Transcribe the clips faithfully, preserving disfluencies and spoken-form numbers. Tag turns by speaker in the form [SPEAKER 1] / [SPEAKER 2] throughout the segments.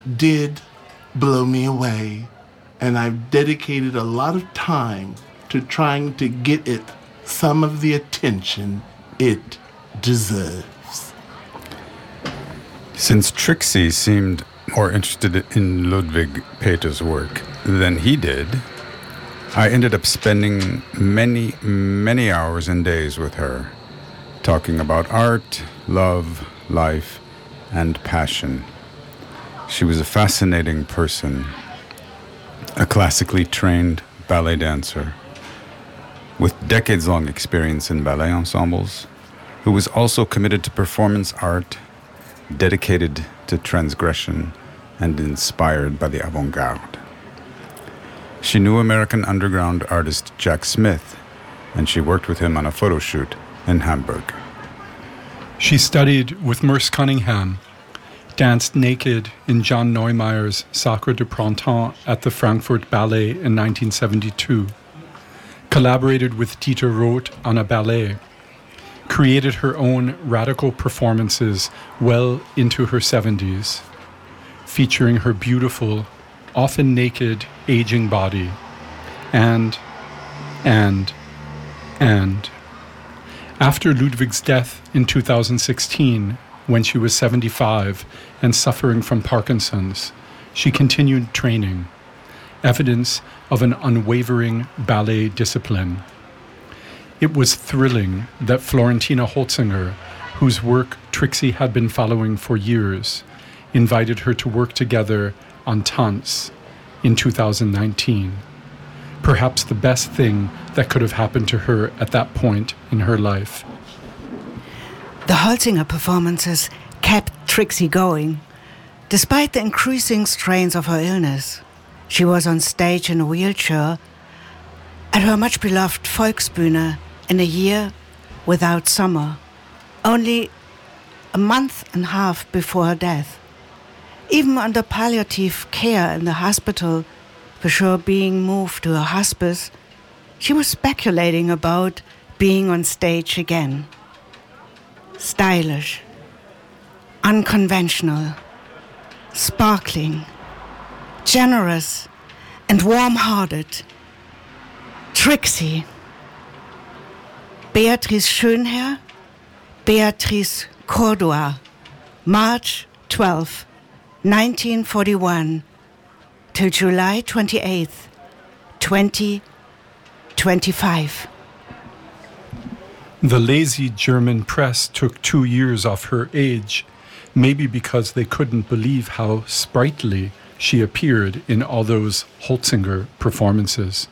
[SPEAKER 1] did blow me away, and I've dedicated a lot of time to trying to get it some of the attention it deserves.
[SPEAKER 2] Since Trixie seemed more interested in Ludwig Peter's work than he did, I ended up spending many, many hours and days with her, talking about art, love, life, and passion. She was a fascinating person, a classically trained ballet dancer with decades-long experience in ballet ensembles, who was also committed to performance art, dedicated to transgression, and inspired by the avant-garde. She knew American underground artist Jack Smith, and she worked with him on a photo shoot in Hamburg.
[SPEAKER 3] She studied with Merce Cunningham, danced naked in John Neumeyer's Sacre du Printemps at the Frankfurt Ballet in nineteen seventy-two, collaborated with Dieter Roth on a ballet, created her own radical performances well into her seventies, featuring her beautiful, often naked, aging body, and, and, and. After Ludwig's death in two thousand sixteen, when she was seventy-five and suffering from Parkinson's, she continued training, evidence of an unwavering ballet discipline. It was thrilling that Florentina Holzinger, whose work Trixie had been following for years, invited her to work together on Tanz in two thousand nineteen. Perhaps the best thing that could have happened to her at that point in her life.
[SPEAKER 4] The Holzinger performances kept Trixie going. Despite the increasing strains of her illness, she was on stage in a wheelchair at her much beloved Volksbühne in a year without summer, only a month and a half before her death. Even under palliative care in the hospital, before being moved to a hospice, she was speculating about being on stage again. Stylish, unconventional, sparkling, generous, and warm-hearted. Trixie. Beatrice Schönherr, Beatrice Cordua, March twelfth, nineteen forty-one, till July twenty-eighth, twenty twenty-five.
[SPEAKER 3] The lazy German press took two years off her age, maybe because they couldn't believe how sprightly she appeared in all those Holzinger performances.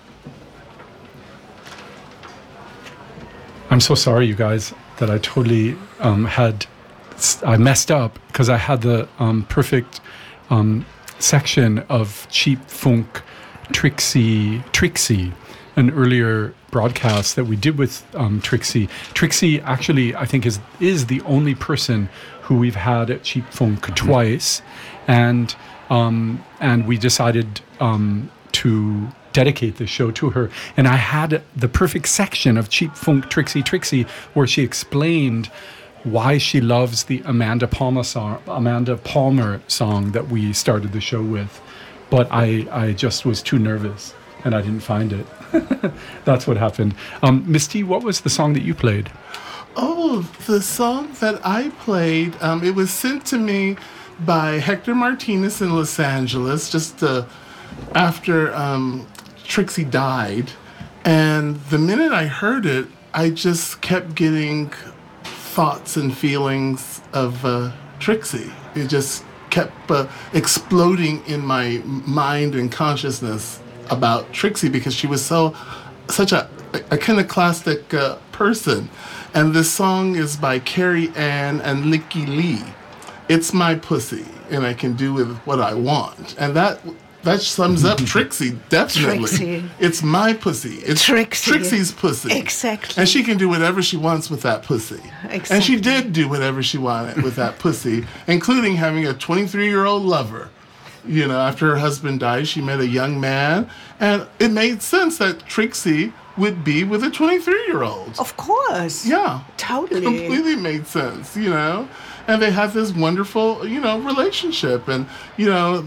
[SPEAKER 3] I'm so sorry, you guys, that I totally um, had, I messed up because I had the um, perfect um, section of cheap funk Trixie, Trixie, an earlier broadcast that we did with um, Trixie. Trixie actually, I think, is is the only person who we've had at Cheap Funk mm-hmm. twice, and um, and we decided um, to dedicate this show to her. And I had the perfect section of Cheap Funk Trixie Trixie where she explained why she loves the Amanda Palmer song, Amanda Palmer song that we started the show with. But I, I just was too nervous and I didn't find it. That's what happened. Um, Misty, what was the song that you played?
[SPEAKER 1] Oh, the song that I played, um, it was sent to me by Hector Martinez in Los Angeles just uh, after um, Trixie died. And the minute I heard it, I just kept getting thoughts and feelings of uh, Trixie. It just kept uh, exploding in my mind and consciousness about Trixie because she was so such a iconoclastic uh, person. And this song is by Carrie Ann and Licky Lee. It's my pussy, and I can do with what I want. And that that sums up Trixie, definitely.
[SPEAKER 4] Trixie.
[SPEAKER 1] It's my pussy. It's
[SPEAKER 4] Trixie.
[SPEAKER 1] Trixie's pussy.
[SPEAKER 4] Exactly.
[SPEAKER 1] And she can do whatever she wants with that pussy.
[SPEAKER 4] Exactly.
[SPEAKER 1] And she did do whatever she wanted with that pussy, including having a twenty-three-year-old lover. You know, after her husband died, she met a young man, and it made sense that Trixie would be with a twenty-three-year-old.
[SPEAKER 4] Of course.
[SPEAKER 1] Yeah.
[SPEAKER 4] Totally.
[SPEAKER 1] Completely made sense, you know? and they have this wonderful, you know, relationship. And, you know,